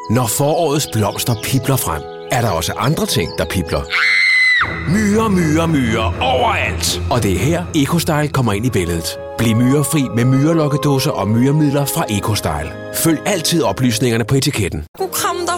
Når forårets blomster pibler frem, er der også andre ting, der pibler. Myrer, myrer, myrer overalt. Og det er her, EcoStyle kommer ind i billedet. Bliv myrefri med myrelokkedåser og myremidler fra EcoStyle. Følg altid oplysningerne på etiketten. God kram dig.